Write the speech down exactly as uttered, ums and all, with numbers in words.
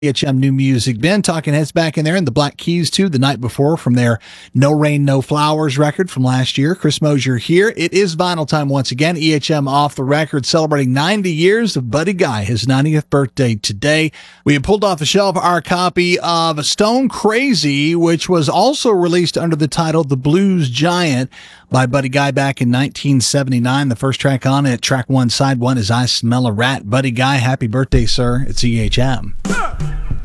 E H M New Music. Ben, Talking Heads back in there, and the Black Keys too, the night before from their No Rain, No Flowers record from last year. Chris Mosier here. It is vinyl time once again. E H M Off the Record celebrating ninety years of Buddy Guy, his ninetieth birthday today. We have pulled off the shelf our copy of Stone Crazy, which was also released under the title The Blues Giant by Buddy Guy back in nineteen seventy-nine. The first track on it, track one, side one, is I Smell a Rat. Buddy Guy, happy birthday, sir. It's E H M.